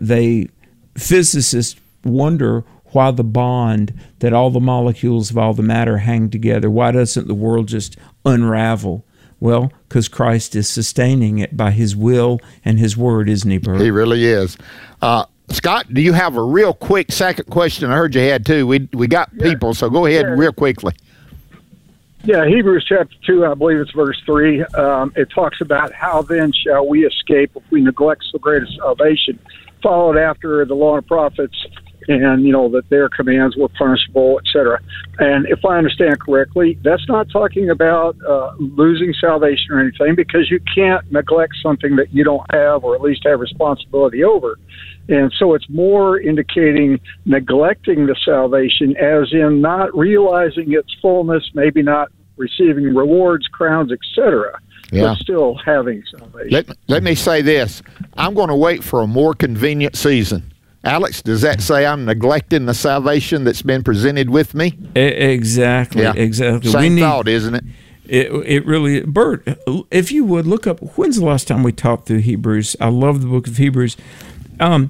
physicists wonder why the bond that all the molecules of all the matter hang together, why doesn't the world just unravel? Well, because Christ is sustaining it by his will and his word, isn't he, Bert? He really is. Scott, do you have a real quick second question? I heard you had two. We got people, so go ahead real quickly. Yeah, Hebrews chapter 2, I believe it's verse 3. It talks about how then shall we escape if we neglect so great a salvation, followed after the law and prophets, and, that their commands were punishable, etc. And if I understand correctly, that's not talking about losing salvation or anything, because you can't neglect something that you don't have or at least have responsibility over. And so it's more indicating neglecting the salvation as in not realizing its fullness, maybe not receiving rewards, crowns, etc., but still having salvation. Let me say this. I'm going to wait for a more convenient season. Alex, does that say I'm neglecting the salvation that's been presented with me? Exactly, exactly. Same thought, isn't it? It really, Bert, if you would, look up, when's the last time we talked through Hebrews? I love the book of Hebrews. In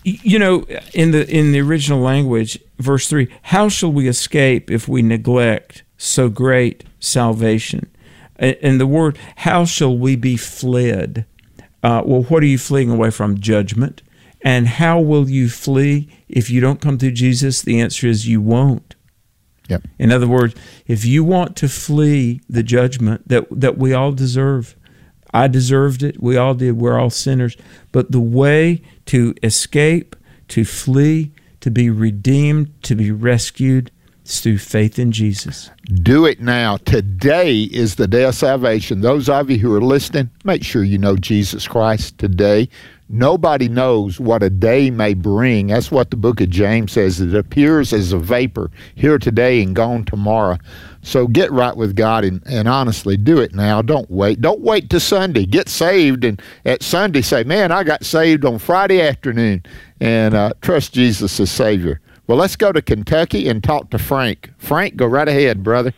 the original language, verse 3, how shall we escape if we neglect so great salvation? And the word, how shall we be fled? Well, what are you fleeing away from? Judgment. And how will you flee if you don't come through Jesus? The answer is you won't. Yep. In other words, if you want to flee the judgment that we all deserve, I deserved it, we all did, we're all sinners, but the way to escape, to flee, to be redeemed, to be rescued, is through faith in Jesus. Do it now. Today is the day of salvation. Those of you who are listening, make sure you know Jesus Christ today. Nobody knows what a day may bring. That's what the book of James says. It appears as a vapor, here today and gone tomorrow. So get right with God and honestly do it now. Don't wait. Don't wait till Sunday. Get saved, and at Sunday say, man, I got saved on Friday afternoon, and trust Jesus as Savior. Well, let's go to Kentucky and talk to Frank. Frank, go right ahead, brother.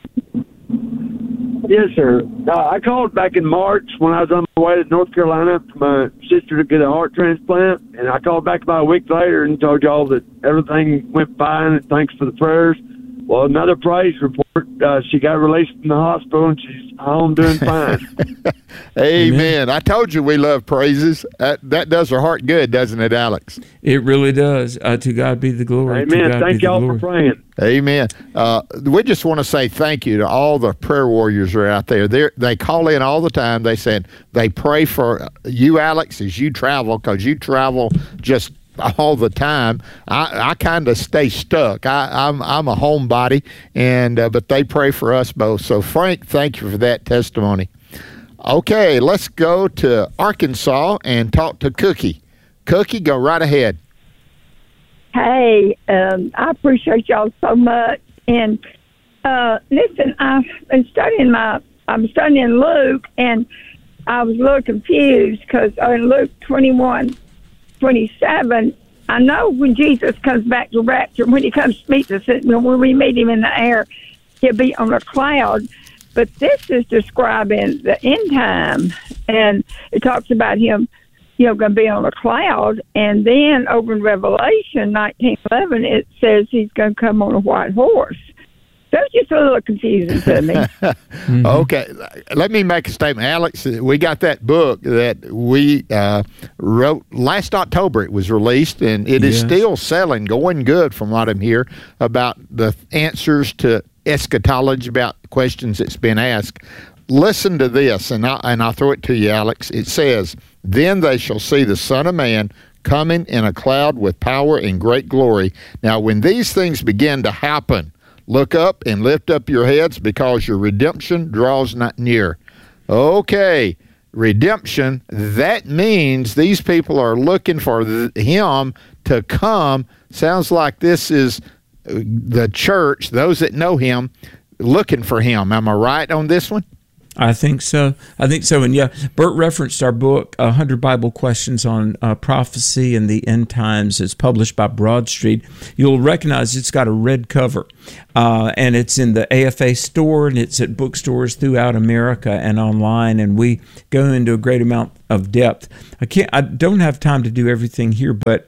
Yes, sir. I called back in March when I was on my way to North Carolina for my sister to get a heart transplant, and I called back about a week later and told y'all that everything went fine and thanks for the prayers. Well, another praise report. She got released from the hospital and she's home doing fine. Amen. I told you we love praises. That does our heart good, doesn't it, Alex? It really does. To God be the glory. Amen. Thank y'all for praying. Amen. We just want to say thank you to all the prayer warriors who are out there. They call in all the time. They said they pray for you, Alex, as you travel, because you travel just all the time. I kind of stay stuck. I'm a homebody, and but they pray for us both. So Frank, thank you for that testimony. Okay, let's go to Arkansas and talk to Cookie. Cookie, go right ahead. Hey, I appreciate y'all so much. And listen, I'm studying Luke, and I was a little confused because in Luke 21:27, I know when Jesus comes back to rapture, when he comes to meet us, when we meet him in the air, he'll be on a cloud. But this is describing the end time, and it talks about him, going to be on a cloud. And then over in Revelation 19:11, it says he's going to come on a white horse. So it's just a little confusing to me. Mm-hmm. Okay, let me make a statement. Alex, we got that book that we wrote last October. It was released, and it is still selling, going good from what I'm hearing, about the answers to eschatology, about questions that's been asked. Listen to this, and I'll throw it to you, Alex. It says, "Then they shall see the Son of Man coming in a cloud with power and great glory. Now when these things begin to happen, look up and lift up your heads, because your redemption draws not near." Okay, redemption, that means these people are looking for him to come. Sounds like this is the church, those that know him, looking for him. Am I right on this one? I think so. And yeah, Bert referenced our book, 100 Bible Questions on Prophecy and the End Times. It's published by Broad Street. You'll recognize it's got a red cover, and it's in the AFA store, and it's at bookstores throughout America and online, and we go into a great amount of depth. I don't have time to do everything here, but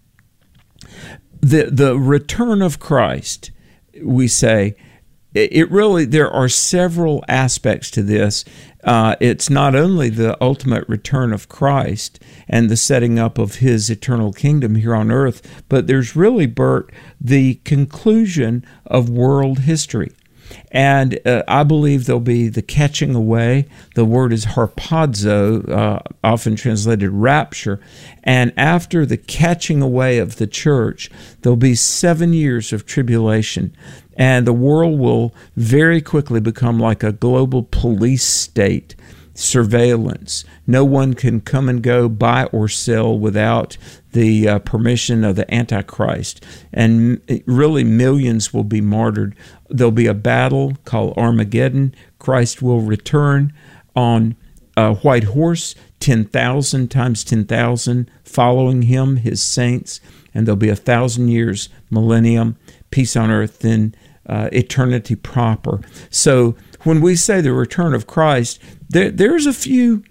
the return of Christ, we say, there are several aspects to this. It's not only the ultimate return of Christ and the setting up of his eternal kingdom here on earth, but there's really, Bert, the conclusion of world history. And I believe there'll be the catching away. The word is harpazo, often translated rapture. And after the catching away of the church, there'll be 7 years of tribulation. And the world will very quickly become like a global police state, surveillance. No one can come and go, buy or sell without the permission of the Antichrist. And really millions will be martyred. There'll be a battle called Armageddon. Christ will return on a white horse, 10,000 times 10,000 following him, his saints. And there'll be 1,000 years, millennium, peace on earth, then eternity proper. So when we say the return of Christ, there's a few,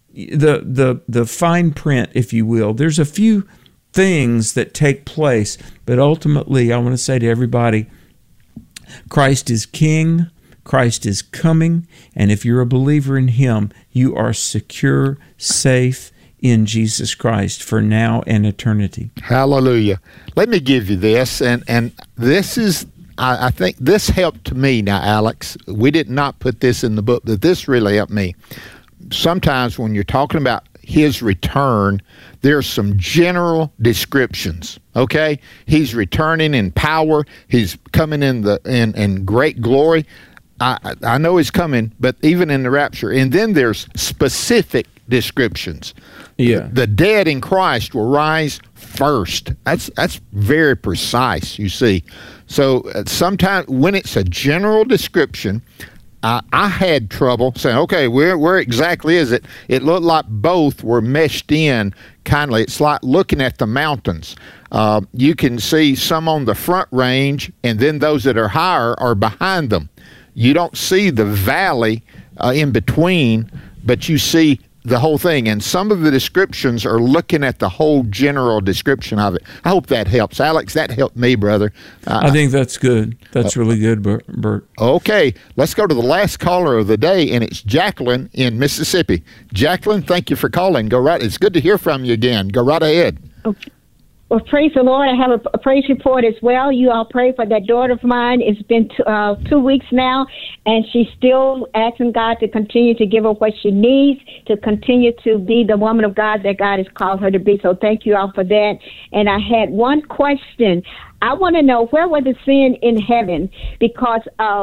the fine print, if you will, there's a few things that take place, but ultimately I want to say to everybody, Christ is King, Christ is coming, and if you're a believer in him, you are secure, safe in Jesus Christ for now and eternity. Hallelujah. Let me give you this, and this is, I think this helped me now, Alex. We did not put this in the book, but this really helped me. Sometimes when you're talking about his return, there's some general descriptions, okay? He's returning in power. He's coming in great glory. I know he's coming, but even in the rapture. And then there's specific descriptions. Yeah. The dead in Christ will rise first. That's very precise, you see. So sometimes when it's a general description, I had trouble saying, okay, where exactly is it? It looked like both were meshed in kindly. It's like looking at the mountains. You can see some on the front range, and then those that are higher are behind them. You don't see the valley in between, but you see the whole thing. And some of the descriptions are looking at the whole general description of it. I hope that helps. Alex, that helped me, brother. I think that's good. That's really good, Bert. Okay, let's go to the last caller of the day, and it's Jacqueline in Mississippi. Jacqueline, thank you for calling. Go right. It's good to hear from you again. Go right ahead. Okay. Well, praise the Lord. I have a praise report as well. You all pray for that daughter of mine. It's been 2 weeks now, and she's still asking God to continue to give her what she needs, to continue to be the woman of God that God has called her to be. So thank you all for that. And I had one question. I want to know, where was the sin in heaven? Because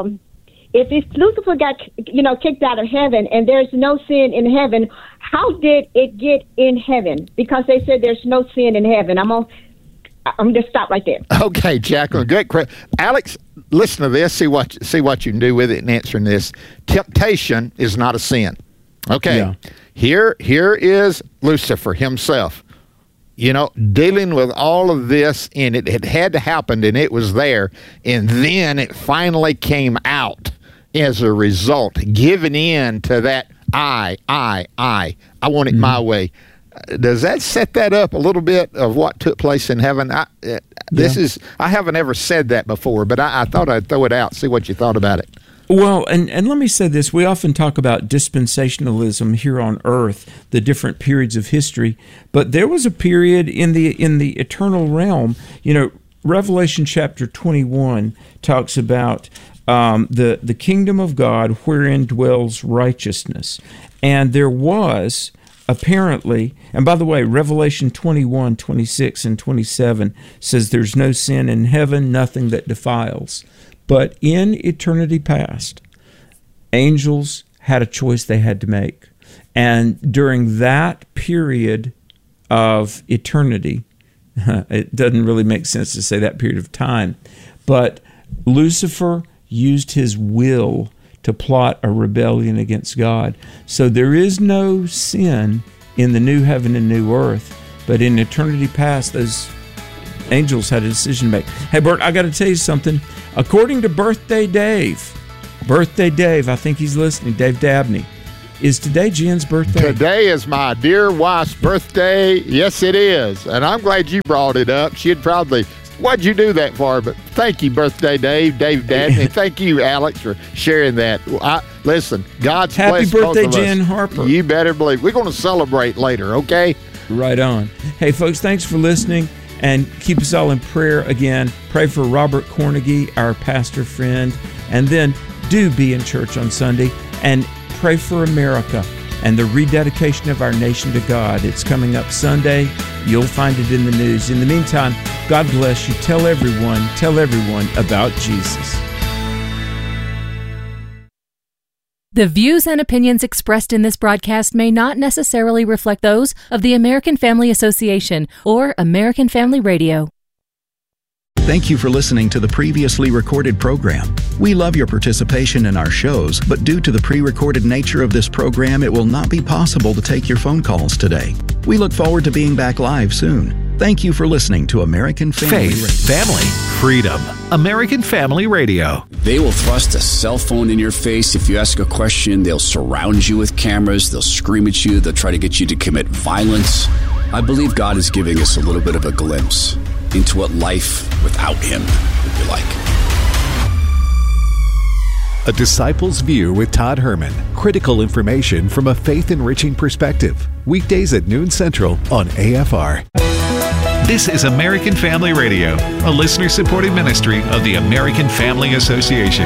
if Lucifer got kicked out of heaven and there's no sin in heaven, how did it get in heaven? Because they said there's no sin in heaven. I'm just stop right there. Okay, Jacqueline, great. Alex, listen to this. See what you can do with it in answering this. Temptation is not a sin. Okay. Yeah. Here is Lucifer himself. Dealing with all of this, and it had to happen, and it was there, and then it finally came out as a result, giving in to that I want it my way. Does that set that up a little bit of what took place in heaven? I haven't ever said that before, but I thought I'd throw it out, see what you thought about it. Well, and let me say this. We often talk about dispensationalism here on earth, the different periods of history, but there was a period in the eternal realm. Revelation chapter 21 talks about the kingdom of God wherein dwells righteousness. And there was apparently, and by the way, Revelation 21, 26, and 27 says there's no sin in heaven, nothing that defiles. But in eternity past, angels had a choice they had to make. And during that period of eternity, it doesn't really make sense to say that period of time, but Lucifer used his will to plot a rebellion against God. So there is no sin in the new heaven and new earth, but in eternity past, those angels had a decision to make. Hey, Bert, I got to tell you something. According to Birthday Dave, I think he's listening, Dave Dabney, is today Jen's birthday? Today is my dear wife's birthday. Yes, it is. And I'm glad you brought it up. She'd probably, what'd you do that for? But thank you, Birthday Dave Dabney. Thank you, Alex, for sharing that. Listen, God's happy blessed birthday, both of us. Jen Harper. You better believe. We're going to celebrate later, okay? Right on. Hey, folks, thanks for listening. And keep us all in prayer again. Pray for Robert Cornegie, our pastor friend. And then do be in church on Sunday. And pray for America and the rededication of our nation to God. It's coming up Sunday. You'll find it in the news. In the meantime, God bless you. Tell everyone about Jesus. The views and opinions expressed in this broadcast may not necessarily reflect those of the American Family Association or American Family Radio. Thank you for listening to the previously recorded program. We love your participation in our shows, but due to the pre-recorded nature of this program, it will not be possible to take your phone calls today. We look forward to being back live soon. Thank you for listening to American Family Radio. Faith, family, freedom. American Family Radio. They will thrust a cell phone in your face if you ask a question. They'll surround you with cameras. They'll scream at you. They'll try to get you to commit violence. I believe God is giving us a little bit of a glimpse into what life without Him would be like. A Disciple's View with Todd Herman. Critical information from a faith-enriching perspective. Weekdays at noon Central on AFR. This is American Family Radio, a listener-supported ministry of the American Family Association.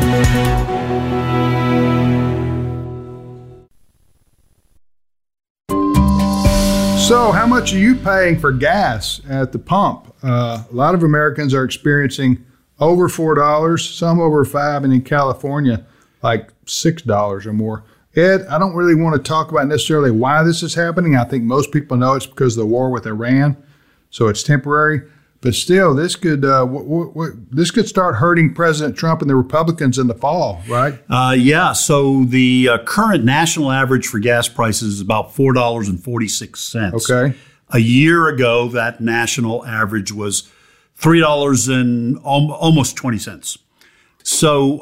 So how much are you paying for gas at the pump? A lot of Americans are experiencing over $4, some over $5, and in California, like $6 or more. Ed, I don't really want to talk about necessarily why this is happening. I think most people know it's because of the war with Iran, so it's temporary. But still, this could start hurting President Trump and the Republicans in the fall, right? Yeah. So the current national average for gas prices is about $4.46. Okay. A year ago, that national average was $3 and almost 20 cents. So,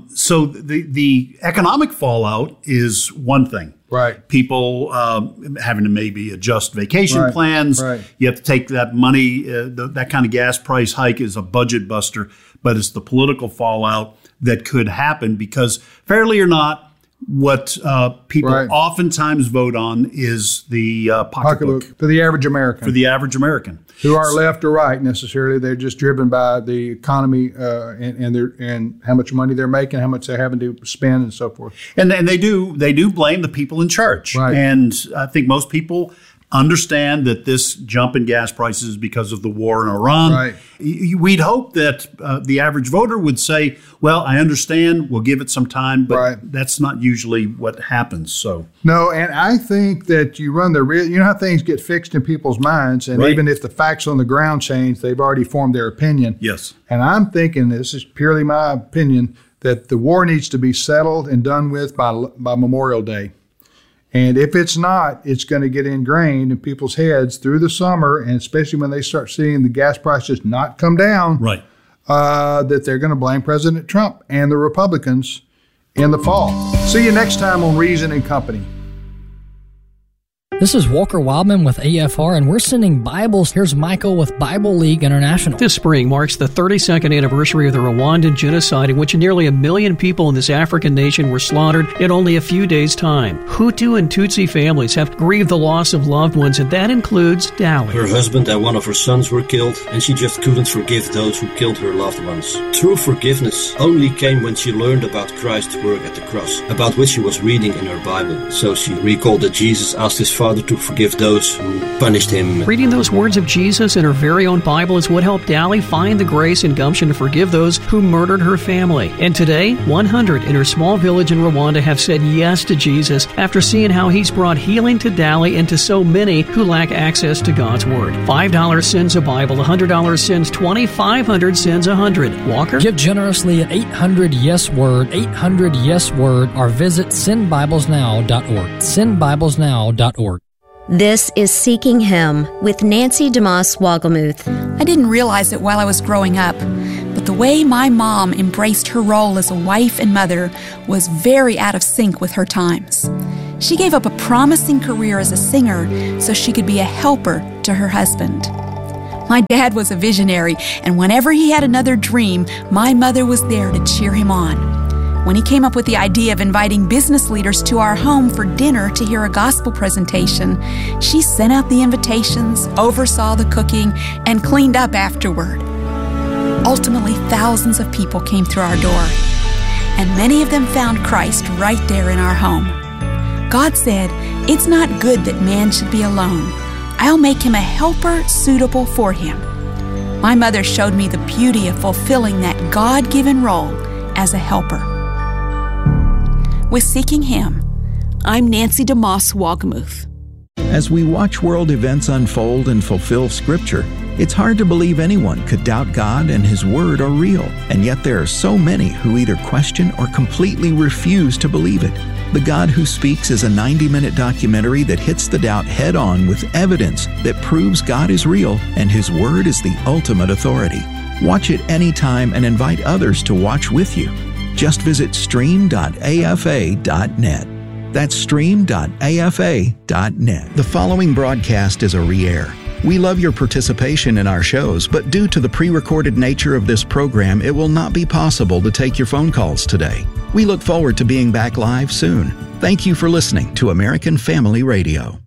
the economic fallout is one thing. Right. People having to maybe adjust vacation plans. Right. You have to take that money. That kind of gas price hike is a budget buster, but it's the political fallout that could happen because, fairly or not, what people oftentimes vote on is the pocketbook. For the average American. For the average American. Who aren't left or right necessarily. They're just driven by the economy and how much money they're making, how much they're having to spend and so forth. And they do blame the people in charge. Right. And I think most people understand that this jump in gas prices is because of the war in Iran. Right. We'd hope that the average voter would say, well, I understand, we'll give it some time, but that's not usually what happens. So no, and I think that you run the risk. You know how things get fixed in people's minds, and even if the facts on the ground change, they've already formed their opinion. Yes. And I'm thinking, this is purely my opinion, that the war needs to be settled and done with by Memorial Day. And if it's not, it's going to get ingrained in people's heads through the summer, and especially when they start seeing the gas prices not come down, that they're going to blame President Trump and the Republicans in the fall. See you next time on Reason and Company. This is Walker Wildman with AFR, and we're sending Bibles. Here's Michael with Bible League International. This spring marks the 32nd anniversary of the Rwandan genocide, in which nearly 1 million people in this African nation were slaughtered in only a few days' time. Hutu and Tutsi families have grieved the loss of loved ones, and that includes Dali. Her husband and one of her sons were killed, and she just couldn't forgive those who killed her loved ones. True forgiveness only came when she learned about Christ's work at the cross, about which she was reading in her Bible. So she recalled that Jesus asked his Father Father to forgive those who punished him. Reading those words of Jesus in her very own Bible is what helped Dali find the grace and gumption to forgive those who murdered her family. And today, 100 in her small village in Rwanda have said yes to Jesus after seeing how he's brought healing to Dali and to so many who lack access to God's Word. $5 sends a Bible, $100 sends 20, $500 sends 100. Walker? Give generously at 800-YES-WORD, 800-YES-WORD, or visit sendbiblesnow.org. Sendbiblesnow.org. This is Seeking Him with Nancy DeMoss Wogelmuth. I didn't realize it while I was growing up, but the way my mom embraced her role as a wife and mother was very out of sync with her times. She gave up a promising career as a singer so she could be a helper to her husband. My dad was a visionary, and whenever he had another dream, my mother was there to cheer him on. When he came up with the idea of inviting business leaders to our home for dinner to hear a gospel presentation, she sent out the invitations, oversaw the cooking, and cleaned up afterward. Ultimately, thousands of people came through our door, and many of them found Christ right there in our home. God said, "It's not good that man should be alone. I'll make him a helper suitable for him." My mother showed me the beauty of fulfilling that God-given role as a helper. With Seeking Him, I'm Nancy DeMoss Wogelmuth. As we watch world events unfold and fulfill Scripture, it's hard to believe anyone could doubt God and His Word are real, and yet there are so many who either question or completely refuse to believe it. The God Who Speaks is a 90-minute documentary that hits the doubt head-on with evidence that proves God is real and His Word is the ultimate authority. Watch it anytime and invite others to watch with you. Just visit stream.afa.net. That's stream.afa.net. The following broadcast is a re-air. We love your participation in our shows, but due to the pre-recorded nature of this program, it will not be possible to take your phone calls today. We look forward to being back live soon. Thank you for listening to American Family Radio.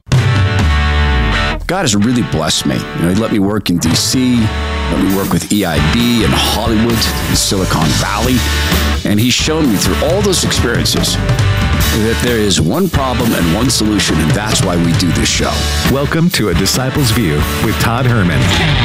God has really blessed me. He let me work in D.C., let me work with EIB in Hollywood, in Silicon Valley, and He's shown me through all those experiences that there is one problem and one solution, and that's why we do this show. Welcome to A Disciple's View with Todd Herman.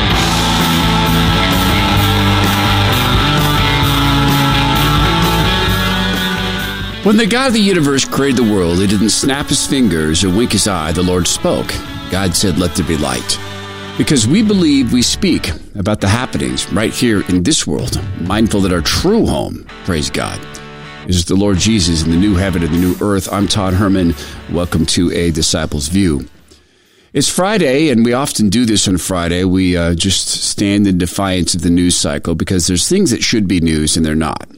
When the God of the universe created the world, He didn't snap His fingers or wink His eye. The Lord spoke. God said, "Let there be light." Because we believe we speak about the happenings right here in this world, mindful that our true home, praise God, is the Lord Jesus in the new heaven and the new earth. I'm Todd Herman. Welcome to A Disciple's View. It's Friday, and we often do this on Friday. We just stand in defiance of the news cycle because there's things that should be news and they're not.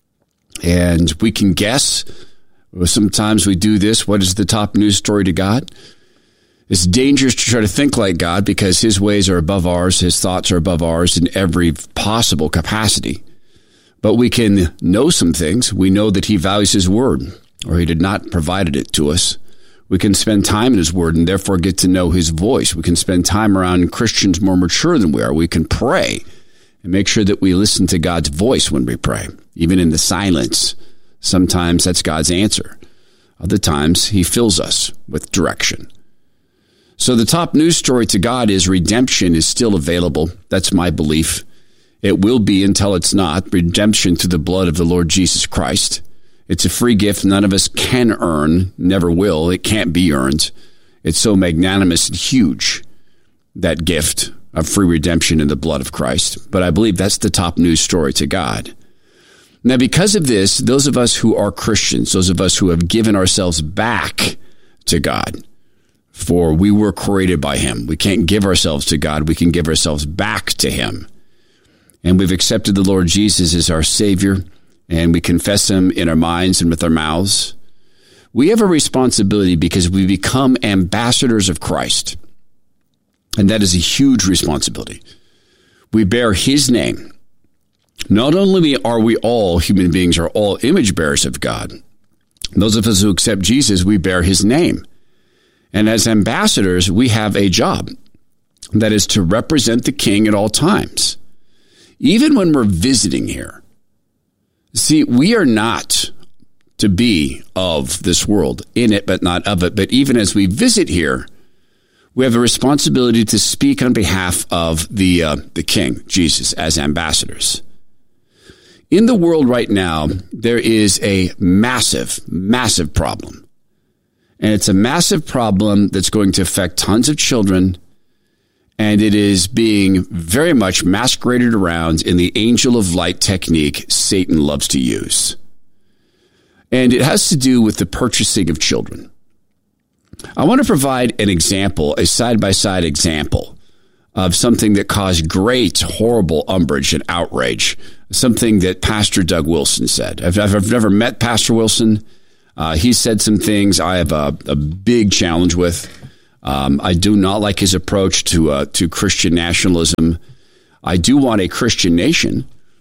And we can guess. Sometimes we do this. What is the top news story to God? It's dangerous to try to think like God because His ways are above ours. His thoughts are above ours in every possible capacity. But we can know some things. We know that He values His Word, or He did not provide it to us. We can spend time in His Word and therefore get to know His voice. We can spend time around Christians more mature than we are. We can pray and make sure that we listen to God's voice when we pray, even in the silence. Sometimes that's God's answer. Other times He fills us with direction. So the top news story to God is redemption is still available. That's my belief. It will be until it's not. Redemption through the blood of the Lord Jesus Christ. It's a free gift none of us can earn, never will. It can't be earned. It's so magnanimous and huge, that gift of free redemption in the blood of Christ. But I believe that's the top news story to God. Now, because of this, those of us who are Christians, those of us who have given ourselves back to God, for we were created by Him. We can't give ourselves to God. We can give ourselves back to Him. And we've accepted the Lord Jesus as our Savior, and we confess Him in our minds and with our mouths. We have a responsibility because we become ambassadors of Christ. And that is a huge responsibility. We bear His name. Not only are we all human beings, are all image bearers of God. Those of us who accept Jesus, we bear His name. And as ambassadors, we have a job. That is to represent the King at all times. Even when we're visiting here. See, we are not to be of this world, in it but not of it. But even as we visit here, we have a responsibility to speak on behalf of the King, Jesus, as ambassadors. In the world right now, there is a massive, massive problem. And it's a massive problem that's going to affect tons of children. And it is being very much masqueraded around in the angel of light technique Satan loves to use. And it has to do with the purchasing of children. I want to provide an example, a side-by-side example of something that caused great, horrible umbrage and outrage, something that Pastor Doug Wilson said. I've never met Pastor Wilson. He said some things I have a big challenge with. I do not like his approach to Christian nationalism. I do want a Christian nation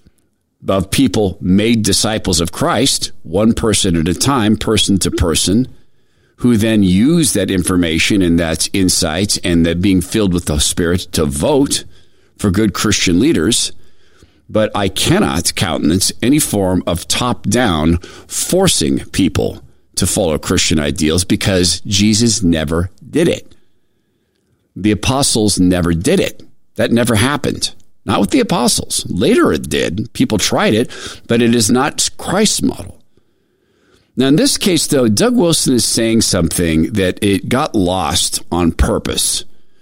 of people made disciples of Christ, one person at a time, person to person, who then use that information and that insight and that being filled with the Spirit to vote for good Christian leaders. But I cannot countenance any form of top-down forcing people to follow Christian ideals because Jesus never did it. The apostles never did it. That never happened. Not with the apostles. Later it did. People tried it, but it is not Christ's model. Now, in this case, though, Doug Wilson is saying something that it got lost on purpose.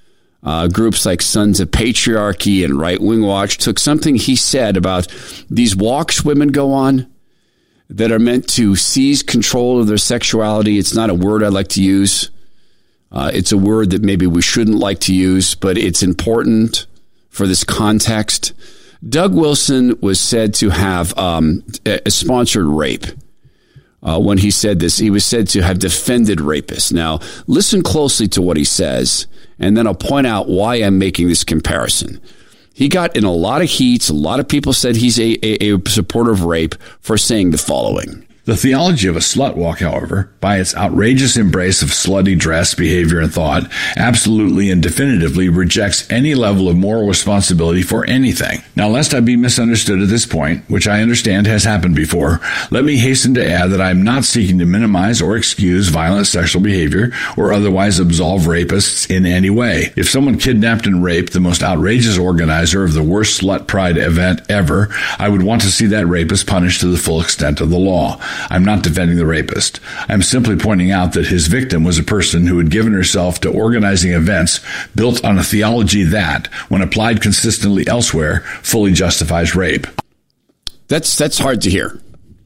Groups like Sons of Patriarchy and Right Wing Watch took something he said about these walks women go on that are meant to seize control of their sexuality. It's not a word I like to use. It's a word that maybe we shouldn't like to use, but it's important for this context. Doug Wilson was said to have a sponsored rape. When he said this, he was said to have defended rapists. Now, listen closely to what he says, and then I'll point out why I'm making this comparison. He got in a lot of heat. A lot of people said he's a supporter of rape for saying the following. The theology of a slut walk, however, by its outrageous embrace of slutty dress, behavior, and thought, absolutely and definitively rejects any level of moral responsibility for anything. Now, lest I be misunderstood at this point, which I understand has happened before, let me hasten to add that I am not seeking to minimize or excuse violent sexual behavior or otherwise absolve rapists in any way. If someone kidnapped and raped the most outrageous organizer of the worst slut pride event ever, I would want to see that rapist punished to the full extent of the law. I'm not defending the rapist. I'm simply pointing out that his victim was a person who had given herself to organizing events built on a theology that, when applied consistently elsewhere, fully justifies rape. That's hard to hear.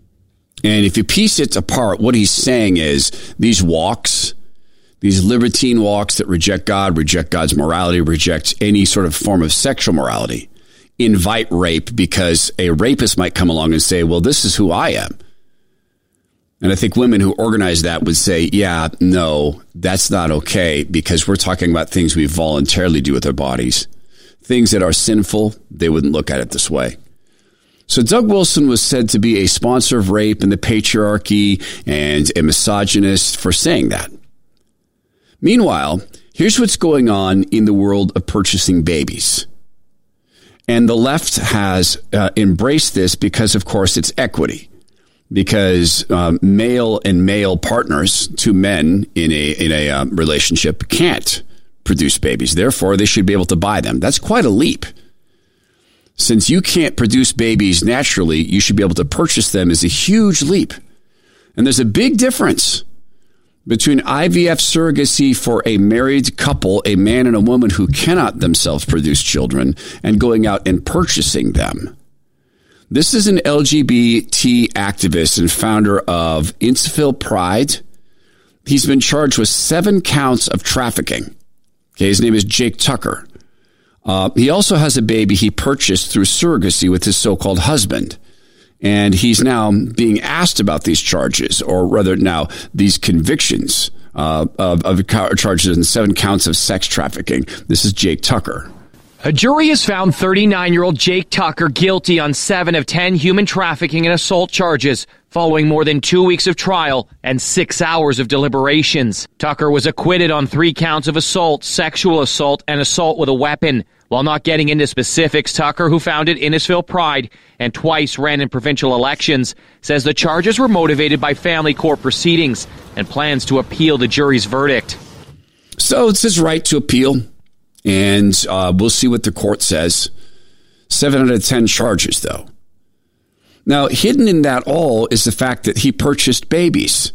And if you piece it apart, what he's saying is these walks, these libertine walks that reject God, reject God's morality, reject any sort of form of sexual morality, invite rape because a rapist might come along and say, well, this is who I am. And I think women who organize that would say, yeah, no, that's not okay because we're talking about things we voluntarily do with our bodies. Things that are sinful, they wouldn't look at it this way. So Doug Wilson was said to be a sponsor of rape and the patriarchy and a misogynist for saying that. Meanwhile, here's what's going on in the world of purchasing babies. And the left has embraced this because, of course, it's equity. Because male and male partners, two men in a relationship, can't produce babies. Therefore, they should be able to buy them. That's quite a leap. Since you can't produce babies naturally, you should be able to purchase them is a huge leap. And there's a big difference between IVF surrogacy for a married couple, a man and a woman who cannot themselves produce children, and going out and purchasing them. This is an LGBT activist and founder of Innisfil Pride. He's been charged with 7 counts of trafficking. Okay, his name is Jake Tucker. He also has a baby he purchased through surrogacy with his so-called husband. And he's now being asked about these charges, or rather now these convictions of charges and 7 counts of sex trafficking. This is Jake Tucker. A jury has found 39-year-old Jake Tucker guilty on 7 of 10 human trafficking and assault charges, following more than 2 weeks of trial and 6 hours of deliberations. Tucker was acquitted on 3 counts of assault, sexual assault, and assault with a weapon. While not getting into specifics, Tucker, who founded Innisfil Pride and twice ran in provincial elections, says the charges were motivated by family court proceedings and plans to appeal the jury's verdict. So it's his right to appeal, and we'll see what the court says. 7 out of 10 charges, though. Now, hidden in that all is the fact that he purchased babies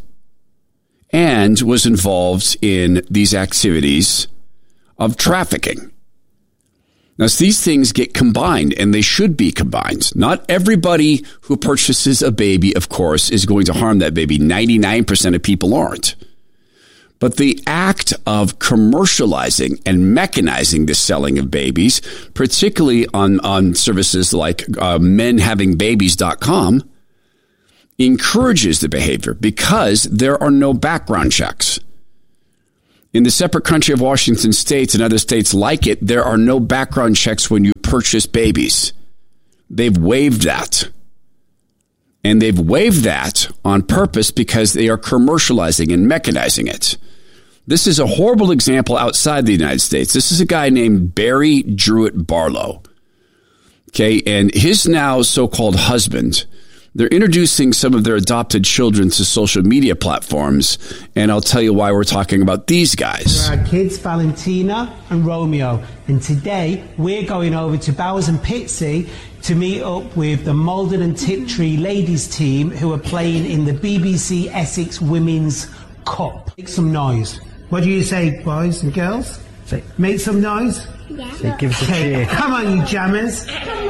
and was involved in these activities of trafficking. Now, these things get combined, and they should be combined. Not everybody who purchases a baby, of course, is going to harm that baby. 99% of people aren't. But the act of commercializing and mechanizing the selling of babies, particularly on services like menhavingbabies.com, encourages the behavior because there are no background checks. In the separate country of Washington State and other states like it, there are no background checks when you purchase babies. They've waived that. And they've waived that on purpose because they are commercializing and mechanizing it. This is a horrible example outside the United States. This is a guy named Barry Druitt Barlow. Okay, and his now so-called husband, they're introducing some of their adopted children to social media platforms, and I'll tell you why we're talking about these guys. Our kids, Valentina and Romeo, and today we're going over to Bowers and Pitsea to meet up with the Malden and Tiptree ladies team who are playing in the BBC Essex Women's Cup. Make some noise. What do you say, boys and girls? Say, make some noise? Yeah. Say, give us a cheer. Come on, you jammers.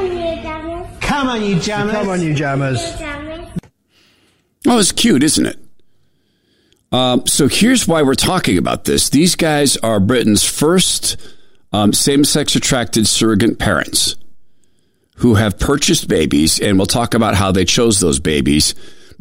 Come on, you jammers. Come on, you jammers. Oh, it's cute, isn't it? So here's why we're talking about this. These guys are Britain's first same-sex attracted surrogate parents who have purchased babies, and we'll talk about how they chose those babies.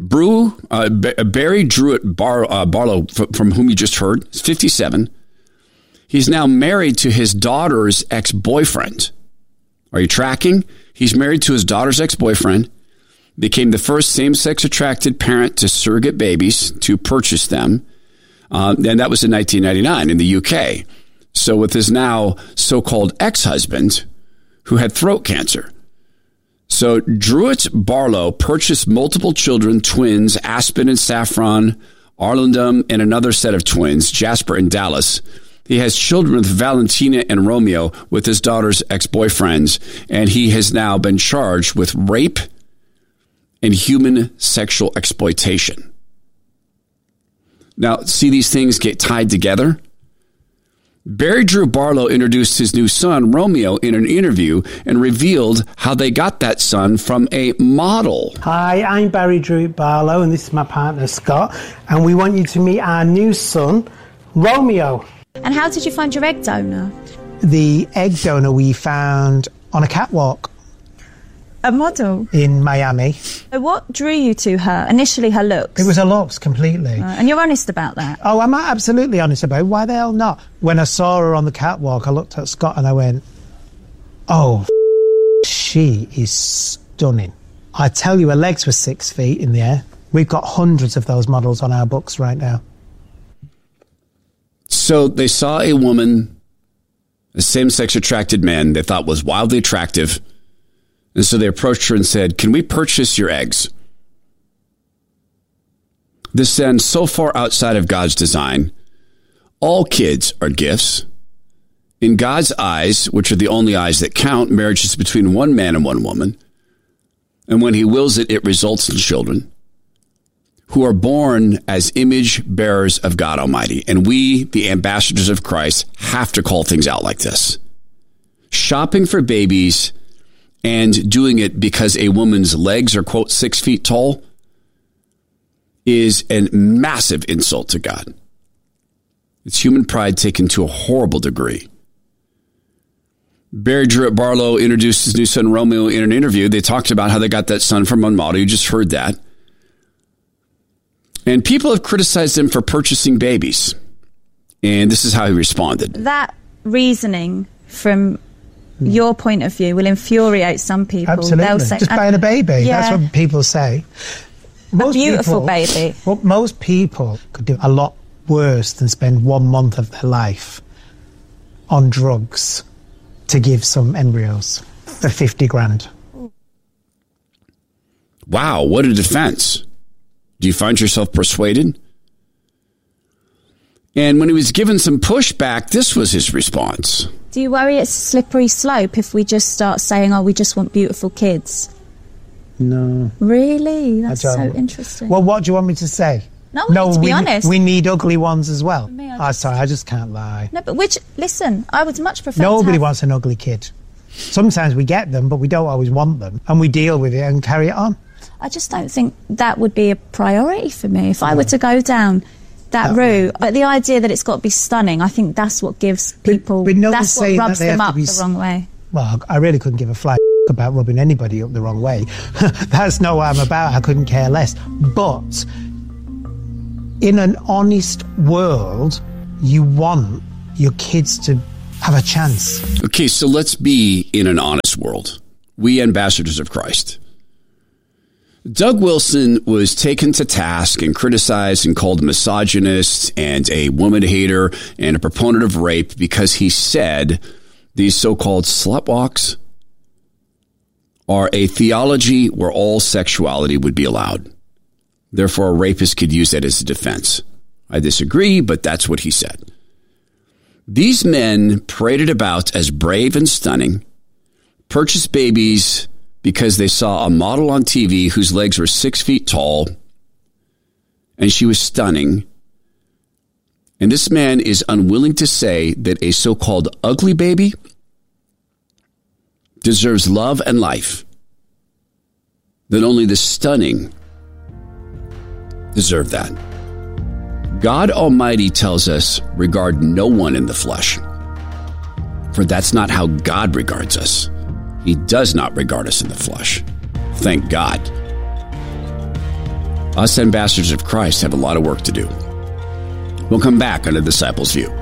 Barry Druitt Barlow, from whom you just heard, is 57. He's now married to his daughter's ex-boyfriend. Are you tracking? He's married to his daughter's ex-boyfriend, became the first same-sex attracted parent to surrogate babies to purchase them. And that was in 1999 in the UK. So with his now so-called ex-husband who had throat cancer. So Druitt Barlow purchased multiple children, twins, Aspen and Saffron, Arlington, and another set of twins, Jasper and Dallas. He has children with Valentina and Romeo with his daughter's ex-boyfriends, and he has now been charged with rape and human sexual exploitation. Now, see these things get tied together? Barry Drew Barlow introduced his new son, Romeo, in an interview and revealed how they got that son from a model. Hi, I'm Barry Drew Barlow, and this is my partner, Scott, and we want you to meet our new son, Romeo. And how did you find your egg donor? The egg donor we found on a catwalk. A model? In Miami. What drew you to her? Initially, her looks? It was her looks, completely. And you're honest about that? Oh, I'm absolutely honest about it. Why the hell not? When I saw her on the catwalk, I looked at Scott and I went, oh, she is stunning. I tell you, her legs were 6 feet in the air. We've got hundreds of those models on our books right now. So they saw a woman, a same-sex attracted man they thought was wildly attractive. And so they approached her and said, can we purchase your eggs? This stands so far outside of God's design. All kids are gifts. In God's eyes, which are the only eyes that count, marriage is between one man and one woman. And when he wills it, it results in children who are born as image bearers of God Almighty. And we, the ambassadors of Christ, have to call things out like this. Shopping for babies and doing it because a woman's legs are, quote, 6 feet tall is a massive insult to God. It's human pride taken to a horrible degree. Barry Druitt Barlow introduced his new son Romeo in an interview. They talked about how they got that son from one model. You just heard that. And people have criticized him for purchasing babies. And this is how he responded. That reasoning from your point of view will infuriate some people. Absolutely. They'll say, just buying a baby. Yeah. That's what people say. A beautiful baby. Well, most people could do a lot worse than spend 1 month of their life on drugs to give some embryos for 50 grand. Wow, what a defense. Do you find yourself persuaded? And when he was given some pushback, this was his response. Do you worry it's a slippery slope if we just start saying, oh, we just want beautiful kids? No. Really? That's so interesting. Well, what do you want me to say? No, to be honest. We need ugly ones as well. For me, sorry, I just can't lie. No, but listen, I would much prefer Nobody wants an ugly kid. Sometimes we get them, but we don't always want them. And we deal with it and carry it on. I just don't think that would be a priority for me if I were to go down that route. But the idea that it's got to be stunning, I think that's what gives people, that's what rubs them up the wrong way. Well, I really couldn't give a flying about rubbing anybody up the wrong way. That's not what I'm about. I couldn't care less. But in an honest world, you want your kids to have a chance. Okay, so let's be in an honest world. We ambassadors of Christ. Doug Wilson was taken to task and criticized and called a misogynist and a woman hater and a proponent of rape because he said these so-called slut walks are a theology where all sexuality would be allowed. Therefore, a rapist could use that as a defense. I disagree, but that's what he said. These men paraded about as brave and stunning, purchased babies because they saw a model on TV whose legs were 6 feet tall, and she was stunning. And this man is unwilling to say that a so-called ugly baby deserves love and life, that only the stunning deserve that. God Almighty tells us, regard no one in the flesh, for that's not how God regards us. He does not regard us in the flesh. Thank God. Us ambassadors of Christ have a lot of work to do. We'll come back on The Disciples' View.